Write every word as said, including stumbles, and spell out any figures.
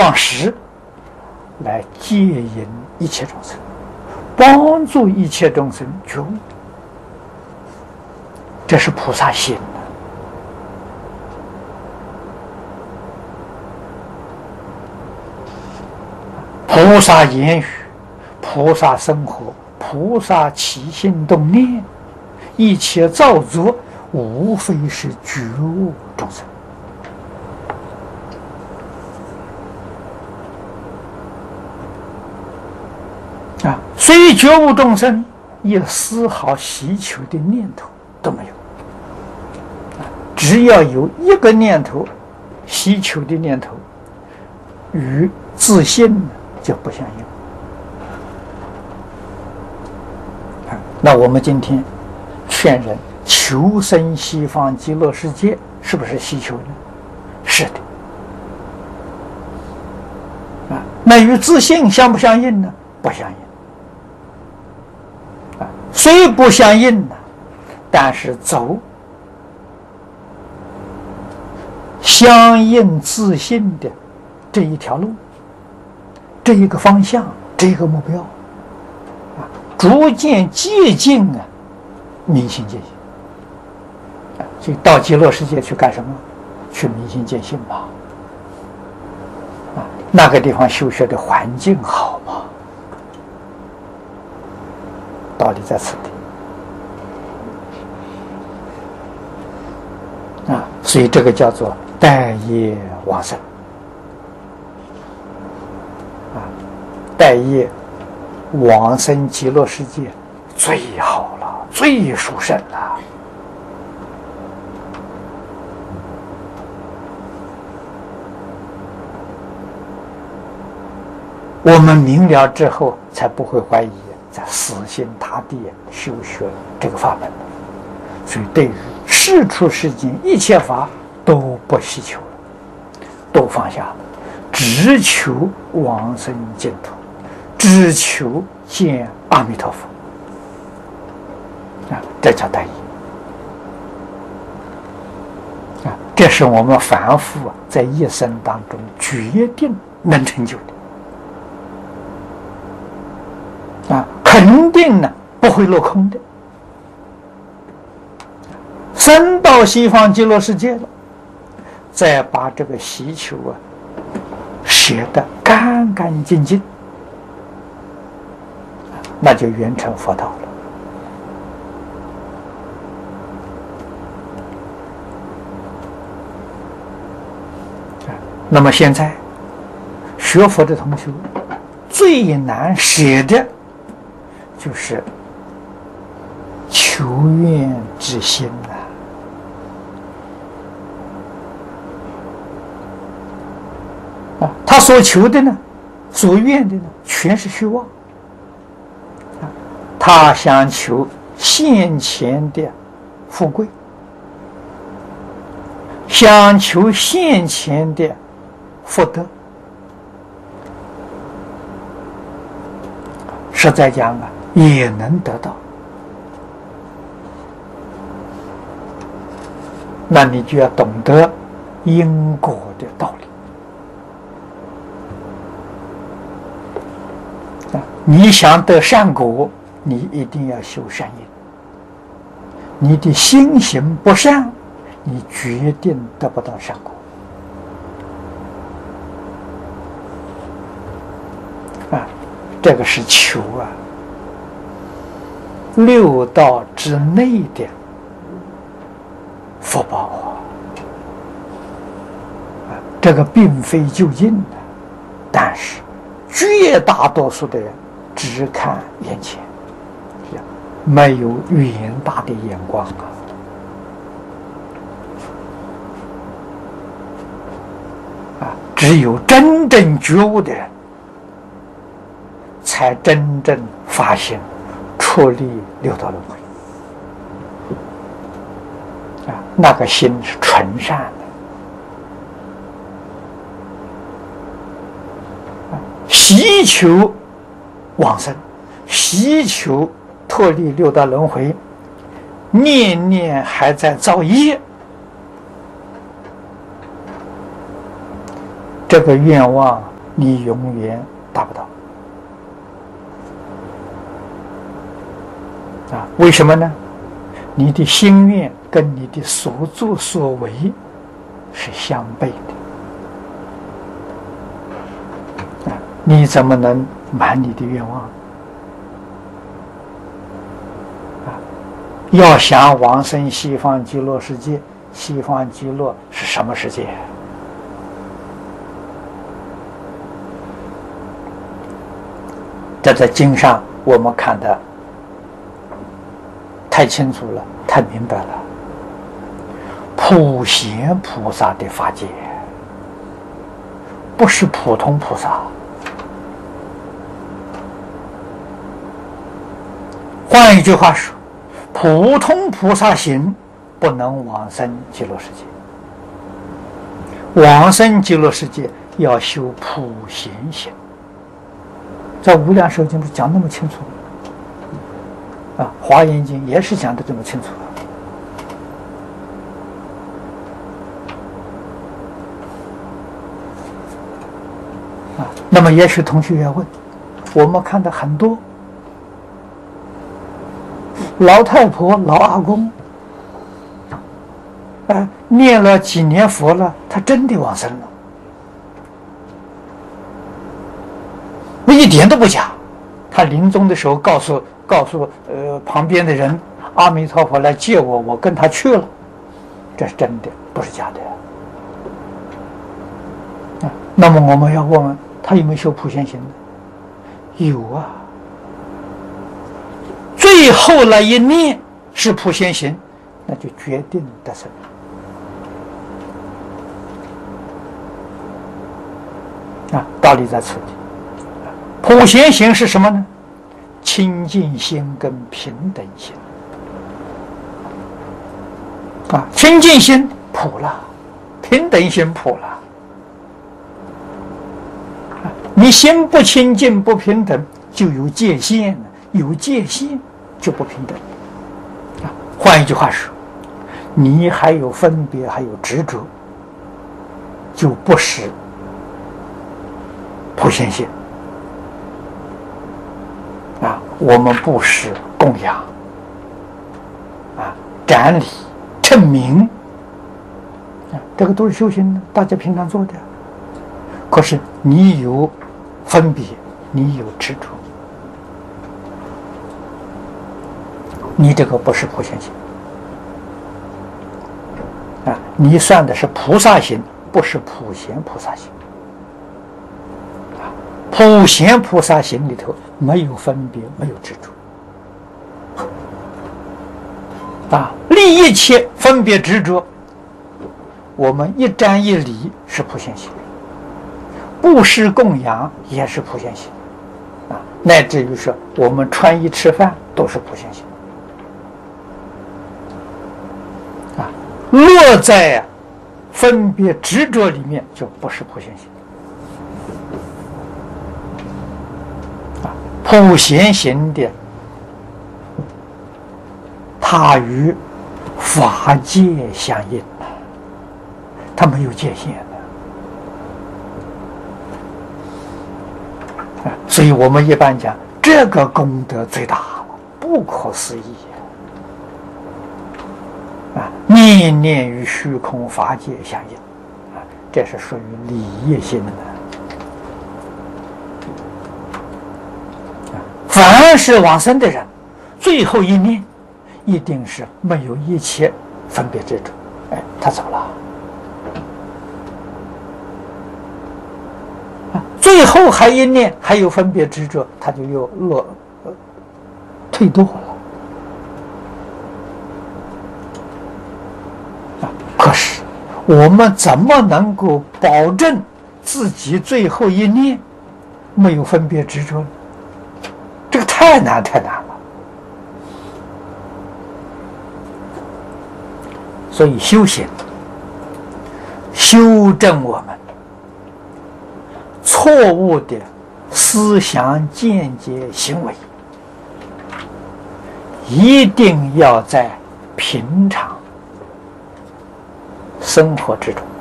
上师来接引一切众生，帮助一切众生觉悟，这是菩萨心的。菩萨言语，菩萨生活，菩萨起心动念，一切造作无非是觉悟众生。啊，所以觉悟众生一丝毫希求的念头都没有。啊，只要有一个念头，希求的念头，与自信就不相应。啊，那我们今天劝人求生西方极乐世界，是不是希求呢？是的。啊，那与自信相不相应呢？不相应。啊，虽不相应呢，但是走相应自信的这一条路，这一个方向，这一个目标，啊，逐渐接近啊明心见性。啊，所以到极乐世界去干什么？去明心见性吧。啊，那个地方修学的环境好吗？道理在此地。啊，所以这个叫做待业往生。啊，待业往生极乐世界最好了，最殊胜了。我们明了之后，才不会怀疑在死心塌地修学这个法门。所以对于世出世间一切法都不希求了，都放下了，只求往生净土，只求见阿弥陀佛。啊，这叫待业。啊，这是我们凡夫在一生当中决定能成就的。啊，肯定呢不会落空的。生到西方极乐世界了，再把这个希求啊写得干干净净，那就圆成佛道了。那么现在学佛的同学最难写的就是求愿之心啊！啊，他所求的呢，所愿的呢，全是虚妄。啊，他想求现前的富贵，想求现前的福德。实在讲啊，也能得到。那你就要懂得因果的道理。啊，你想得善果，你一定要修善因。你的心行不善，你决定得不到善果。啊，这个是求啊，六道之内的福报啊，啊，这个并非就近的，但是绝大多数的人只看眼前，没有远大的眼光啊。啊，只有真正觉悟的人，才真正发现出离六道轮回。啊，那个心是纯善的。啊，希求往生，希求脱离六道轮回，念念还在造业，这个愿望你永远达不到。啊，为什么呢？你的心愿跟你的所作所为是相悖的。啊，你怎么能满你的愿望？啊，要想往生西方极乐世界，西方极乐是什么世界？这在经上我们看的太清楚了，太明白了。普贤菩萨的法界，不是普通菩萨。换一句话说，普通菩萨行不能往生极乐世界，往生极乐世界要修普贤行。在无量寿经不是讲那么清楚啊，华严经也是讲的这么清楚啊。那么也许同学要问，我们看到很多老太婆、老阿公，啊，念了几年佛了，他真的往生了。一点都不假，他临终的时候告诉告诉呃旁边的人，阿弥陀佛来接我，我跟他去了，这是真的，不是假的。啊，那么我们要问问他有没有修普贤行呢？有啊，最后那一念是普贤行，那就决定得生。啊，道理在此地。普贤行是什么呢？清净心跟平等心啊，清净心普了，平等心普了。啊，你心不清净不平等，就有界限了，有界限就不平等。啊，换一句话说，你还有分别，还有执着，就不是普贤行。啊，我们布施、供养，啊，展礼、称名，啊，这个都是修行的，大家平常做的。可是你有分别，你有执着，你这个不是普贤行。啊，你算的是菩萨行，不是普贤菩萨行。普贤菩萨行里头没有分别，没有执着啊，离一切分别执着，我们一瞻一礼是普贤行，布施供养也是普贤行啊，乃至于说我们穿衣吃饭都是普贤行啊，落在分别执着里面就不是普贤行。普贤行的，它与法界相应，它没有界限的。所以我们一般讲，这个功德最大了，不可思议啊！念念与虚空法界相应啊，这是属于理业心的。凡是往生的人，最后一念一定是没有一切分别执着，哎，他走了。啊，最后还一念还有分别执着，他就又落、呃、退堕了。啊，可是我们怎么能够保证自己最后一念没有分别执着呢？这个太难太难了，所以修行修正我们错误的思想见解行为，一定要在平常生活之中